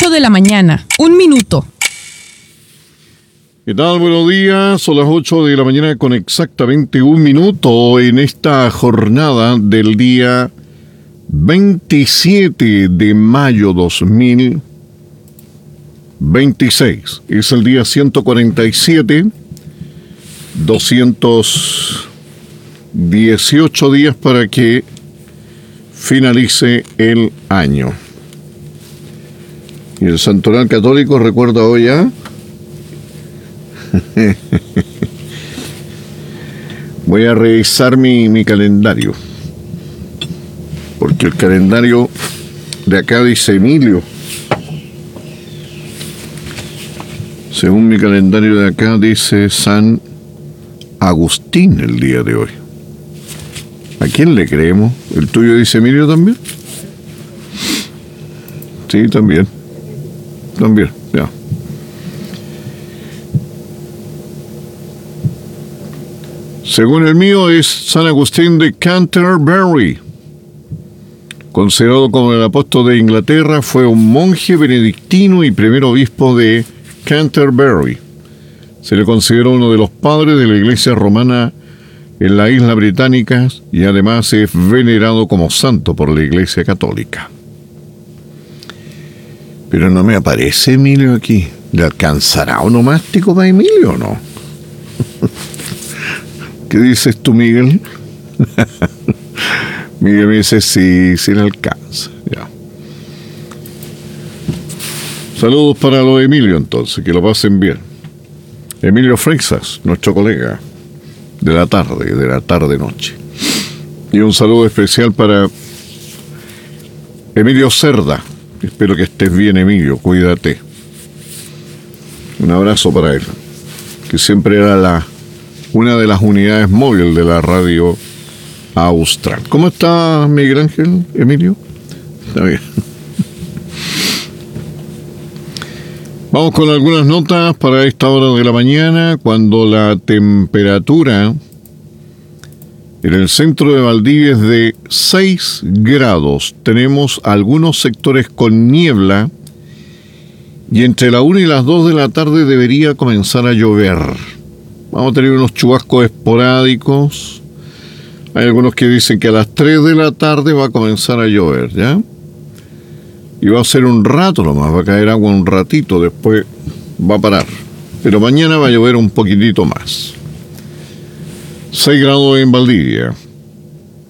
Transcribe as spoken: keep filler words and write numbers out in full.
ocho de la mañana. Un minuto. ¿Qué tal? Buenos días. Son las ocho de la mañana con exactamente un minuto en esta jornada del día veintisiete de mayo dos mil veintiséis. Es el día ciento cuarenta y siete, doscientos dieciocho días para que finalice el año. Y el Santoral Católico recuerda hoy ya. Voy a revisar mi, mi calendario, porque el calendario de acá dice Emilio. Según mi calendario de acá dice San Agustín el día de hoy. ¿A quién le creemos? ¿El tuyo dice Emilio también? Sí, también. También, ya. Según el mío es San Agustín de Canterbury. Considerado como el apóstol de Inglaterra, fue un monje benedictino y primer obispo de Canterbury. Se le considera uno de los padres de la Iglesia romana en la isla británica y además es venerado como santo por la Iglesia católica. Pero no me aparece Emilio aquí. ¿Le alcanzará onomástico para Emilio o no? ¿Qué dices tú, Miguel? Miguel me dice sí, sí le alcanza. Ya. Saludos para los Emilio entonces, que lo pasen bien. Emilio Freixas, nuestro colega de la tarde, de la tarde-noche. Y un saludo especial para Emilio Cerda. Espero que estés bien, Emilio, cuídate. Un abrazo para él, que siempre era la una de las unidades móviles de la radio austral. ¿Cómo está Miguel Ángel, Emilio? Está bien. Vamos con algunas notas para esta hora de la mañana, cuando la temperatura en el centro de Valdivia es de seis grados. Tenemos algunos sectores con niebla y entre la una y las dos de la tarde debería comenzar a llover. Vamos a tener unos chubascos esporádicos. Hay algunos que dicen que a las tres de la tarde va a comenzar a llover, ¿ya? Y va a ser un rato nomás, va a caer agua un ratito, después va a parar. Pero mañana va a llover un poquitito más. seis grados en Valdivia,